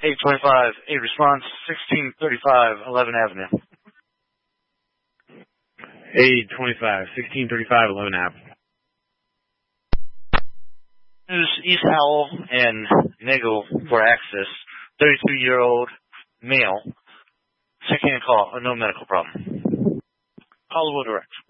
825, 8 response, 1635, 11 Avenue. 825, 1635, 11 Ave. Use East Howell and Nagel for access. 32-year-old male. Second call, no medical problem. Hollywood direct.